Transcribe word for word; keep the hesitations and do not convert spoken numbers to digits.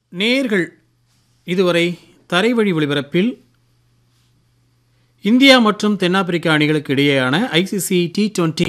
நேயர்கள் இதுவரை தரைவழி ஒளிபரப்பில் இந்தியா மற்றும் தென்னாப்பிரிக்கா அணிகளுக்கு இடையேயான ஐசிசி டி டுவெண்டி